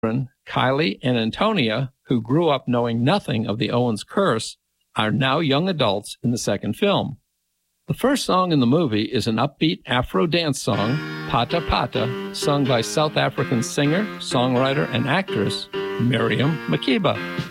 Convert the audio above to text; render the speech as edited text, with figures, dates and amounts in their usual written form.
Kylie and Antonia, who grew up knowing nothing of the Owens curse, are now young adults in the second film. The first song in the movie is an upbeat Afro dance song, Pata Pata, sung by South African singer, songwriter, and actress Miriam Makeba.